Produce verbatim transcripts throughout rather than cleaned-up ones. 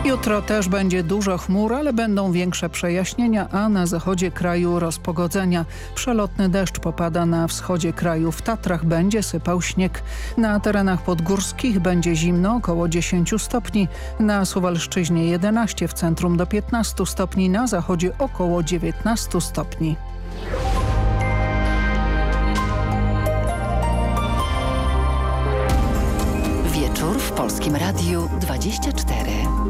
Jutro też będzie dużo chmur, ale będą większe przejaśnienia, a na zachodzie kraju rozpogodzenia. Przelotny deszcz popada na wschodzie kraju. W Tatrach będzie sypał śnieg. Na terenach podgórskich będzie zimno, około dziesięć stopni. Na Suwalszczyźnie jedenaście, w centrum do piętnastu stopni, na zachodzie około dziewiętnastu stopni. Wieczór w Polskim Radiu dwadzieścia cztery.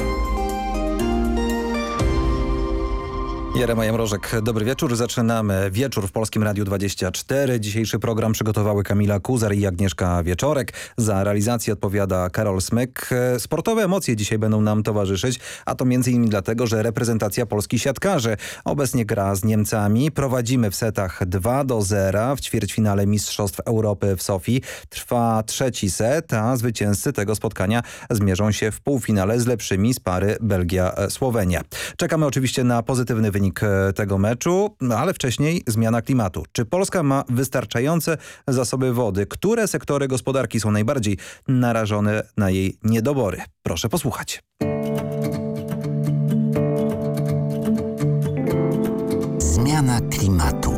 Jerema Jamrożek, dobry wieczór. Zaczynamy Wieczór w Polskim Radiu dwadzieścia cztery. Dzisiejszy program przygotowały Kamila Kuzar i Agnieszka Wieczorek. Za realizację odpowiada Karol Smyk. Sportowe emocje dzisiaj będą nam towarzyszyć, a to między innymi dlatego, że reprezentacja Polski siatkarzy obecnie gra z Niemcami. Prowadzimy w setach dwa do zera. W ćwierćfinale Mistrzostw Europy w Sofii trwa trzeci set, a zwycięzcy tego spotkania zmierzą się w półfinale z lepszymi z pary Belgia-Słowenia. Czekamy oczywiście na pozytywny wynik tego meczu, no ale wcześniej zmiana klimatu. Czy Polska ma wystarczające zasoby wody? Które sektory gospodarki są najbardziej narażone na jej niedobory? Proszę posłuchać. Zmiana klimatu.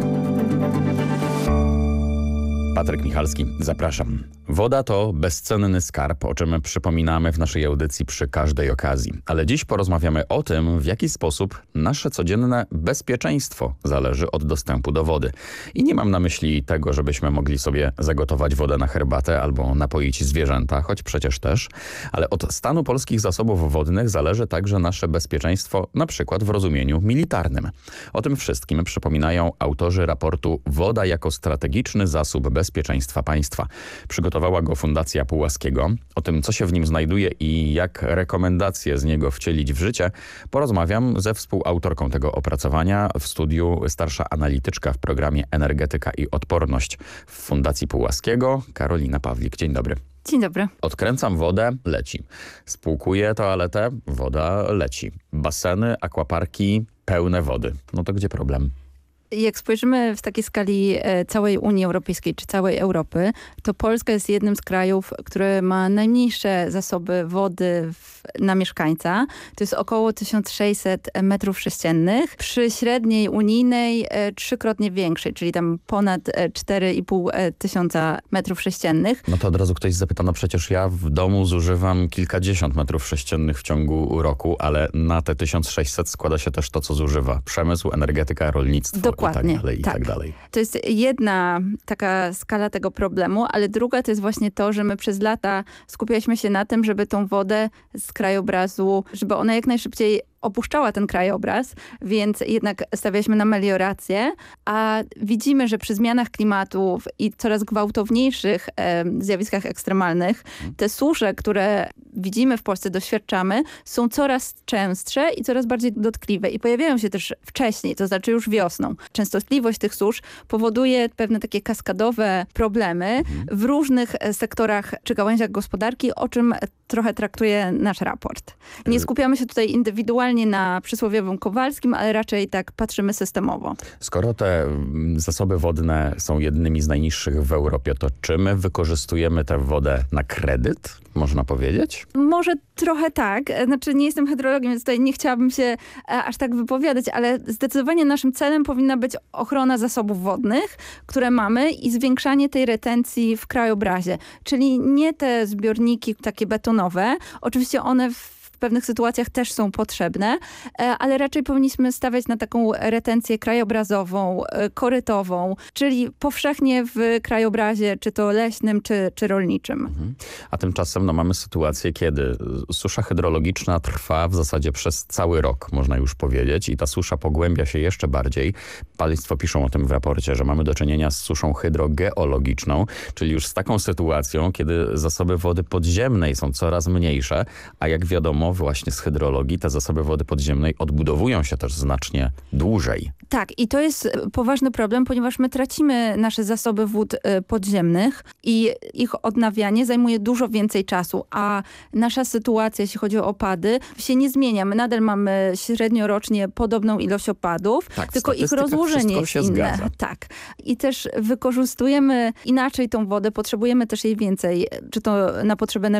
Patryk Michalski, zapraszam. Woda to bezcenny skarb, o czym przypominamy w naszej audycji przy każdej okazji. Ale dziś porozmawiamy o tym, w jaki sposób nasze codzienne bezpieczeństwo zależy od dostępu do wody. I nie mam na myśli tego, żebyśmy mogli sobie zagotować wodę na herbatę albo napoić zwierzęta, choć przecież też. Ale od stanu polskich zasobów wodnych zależy także nasze bezpieczeństwo, na przykład w rozumieniu militarnym. O tym wszystkim przypominają autorzy raportu Woda jako strategiczny zasób bezpieczeństwa państwa. Przygotowała go Fundacja Pułaskiego. O tym, co się w nim znajduje i jak rekomendacje z niego wcielić w życie, porozmawiam ze współautorką tego opracowania w studiu starsza analityczka w programie Energetyka i Odporność w Fundacji Pułaskiego, Karolina Pawlik. Dzień dobry. Dzień dobry. Odkręcam wodę, leci. Spłukuję toaletę, woda leci. Baseny, akwaparki pełne wody. No to gdzie problem? Jak spojrzymy w takiej skali całej Unii Europejskiej czy całej Europy, to Polska jest jednym z krajów, który ma najmniejsze zasoby wody w, na mieszkańca. To jest około tysiąc sześćset metrów sześciennych. Przy średniej unijnej e, trzykrotnie większej, czyli tam ponad cztery i pół tysiąca metrów sześciennych. No to od razu ktoś zapyta, no przecież ja w domu zużywam kilkadziesiąt metrów sześciennych w ciągu roku, ale na te tysiąc sześćset składa się też to, co zużywa przemysł, energetyka, rolnictwo. Dokładnie, i tak dalej, i tak. tak dalej. To jest jedna taka skala tego problemu, ale druga to jest właśnie to, że my przez lata skupialiśmy się na tym, żeby tą wodę z krajobrazu, żeby ona jak najszybciej opuszczała ten krajobraz, więc jednak stawialiśmy na meliorację, a widzimy, że przy zmianach klimatów i coraz gwałtowniejszych e, zjawiskach ekstremalnych, te susze, które widzimy w Polsce, doświadczamy, są coraz częstsze i coraz bardziej dotkliwe i pojawiają się też wcześniej, to znaczy już wiosną. Częstotliwość tych susz powoduje pewne takie kaskadowe problemy w różnych sektorach czy gałęziach gospodarki, o czym trochę traktuje nasz raport. Nie skupiamy się tutaj indywidualnie na przysłowiowym Kowalskim, ale raczej tak patrzymy systemowo. Skoro te zasoby wodne są jednymi z najniższych w Europie, to czy my wykorzystujemy tę wodę na kredyt? Można powiedzieć? Może trochę tak. Znaczy nie jestem hydrologiem, więc tutaj nie chciałabym się aż tak wypowiadać, ale zdecydowanie naszym celem powinna być ochrona zasobów wodnych, które mamy i zwiększanie tej retencji w krajobrazie. Czyli nie te zbiorniki takie betonowe. Oczywiście one w w pewnych sytuacjach też są potrzebne, ale raczej powinniśmy stawiać na taką retencję krajobrazową, korytową, czyli powszechnie w krajobrazie, czy to leśnym, czy, czy rolniczym. Mhm. A tymczasem no, mamy sytuację, kiedy susza hydrologiczna trwa w zasadzie przez cały rok, można już powiedzieć, i ta susza pogłębia się jeszcze bardziej. Państwo piszą o tym w raporcie, że mamy do czynienia z suszą hydrogeologiczną, czyli już z taką sytuacją, kiedy zasoby wody podziemnej są coraz mniejsze, a jak wiadomo, właśnie z hydrologii te zasoby wody podziemnej odbudowują się też znacznie dłużej. Tak, i to jest poważny problem, ponieważ my tracimy nasze zasoby wód podziemnych i ich odnawianie zajmuje dużo więcej czasu, a nasza sytuacja, jeśli chodzi o opady, się nie zmienia. My nadal mamy średnio rocznie podobną ilość opadów, tak, tylko ich rozłożenie jest się inne. Zgadza. Tak. I też wykorzystujemy inaczej tą wodę, potrzebujemy też jej więcej, czy to na potrzeby